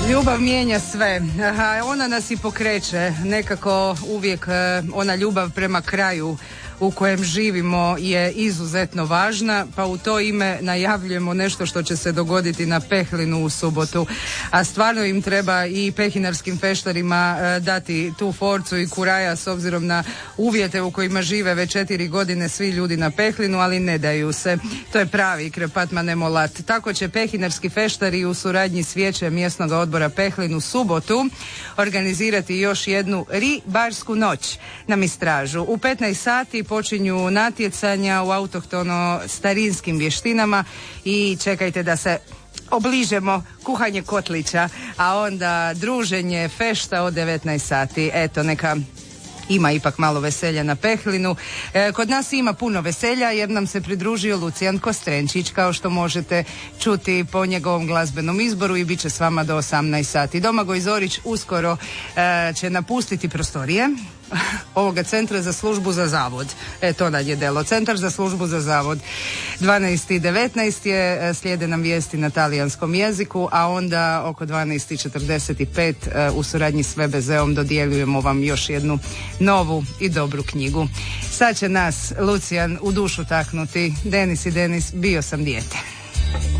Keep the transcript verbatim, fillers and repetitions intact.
Ljubav mijenja sve. Aha, ona nas i pokreće. Nekako uvijek ona ljubav prema kraju u kojem živimo je izuzetno važna, pa u to ime najavljujemo nešto što će se dogoditi na Pehlinu u subotu. A stvarno im treba i pehinarskim feštarima e, dati tu forcu i kuraja s obzirom na uvjete u kojima žive već četiri godine svi ljudi na Pehlinu, ali ne daju se. To je pravi krepatman emolat. Tako će pehinarski feštari u suradnji s vijećem mjesnog odbora Pehlinu subotu organizirati još jednu ribarsku noć na Mistražu. U petnaest sati počinju natjecanja u autohtono starinskim vještinama i čekajte da se obližemo kuhanje kotlića, a onda druženje, fešta od devetnaest sati. Eto, neka ima ipak malo veselja na Pehlinu. E, kod nas ima puno veselja jer nam se pridružio Lucijan Kostrenčić, kao što možete čuti po njegovom glazbenom izboru, i bit će s vama do osamnaest sati. Domagoj Zorić uskoro e, će napustiti prostorije ovoga Centra za službu za zavod. E, to nam je delo. Centar za službu za zavod. dvanaest i devetnaest je, slijede nam vijesti na talijanskom jeziku, a onda oko dvanaest i četrdeset pet u suradnji s ve be zeom dodjeljujemo vam još jednu novu i dobru knjigu. Sad će nas Lucijan u dušu taknuti. Denis i Denis, bio sam dijete.